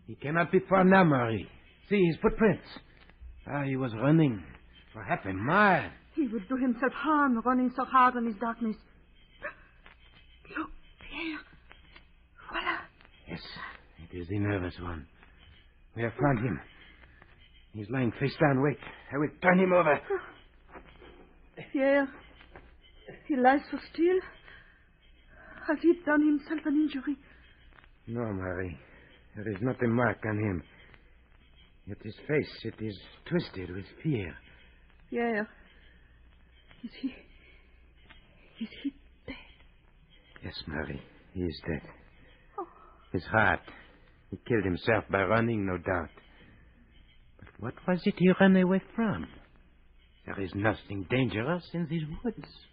He cannot be far now, Marie. See his footprints. He was running for half a mile. He would do himself harm running so hard in his darkness. Look, Pierre. Voila. Yes, it is the nervous one. We have found him. He's lying face down. Wait, I will turn him over. Pierre, he lies so still. Has he done himself an injury? No, Marie. There is not a mark on him. Yet his face, it is twisted with fear. Pierre, is he dead? Yes, Marie, he is dead. Oh. His heart. He killed himself by running, no doubt. But what was it he ran away from? There is nothing dangerous in these woods.